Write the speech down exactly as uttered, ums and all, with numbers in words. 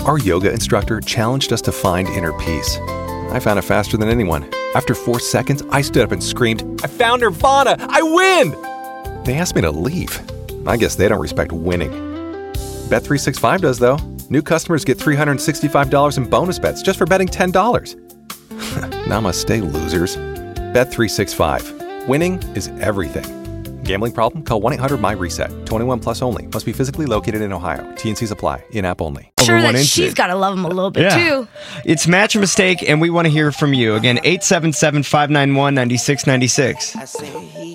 Our yoga instructor challenged us to find inner peace. I found it faster than anyone. After four seconds, I stood up and screamed, "I found Nirvana! I win!" They asked me to leave. I guess they don't respect winning. Bet three sixty-five does, though. New customers get three hundred sixty-five dollars in bonus bets just for betting ten dollars. Namaste, losers. Bet three sixty-five. Winning is everything. Gambling problem? Call one eight hundred my reset. twenty-one plus only. Must be physically located in Ohio. T N Cs apply. In-app only. Sure that incident. she's got to love him a little bit, Yeah. too. It's Match or Mistake, and we want to hear from you. Again, eight seven seven, five nine one, nine six nine six.